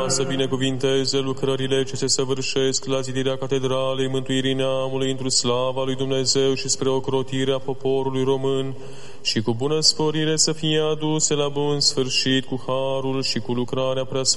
să binecuvinteze lucrările ce se săvârșesc la zidirea Catedralei Mântuirii Neamului într-o slava lui Dumnezeu și spre ocrotirea poporului român și cu bună sporire să fie aduse la bun sfârșit cu harul și cu lucrarea preasfântă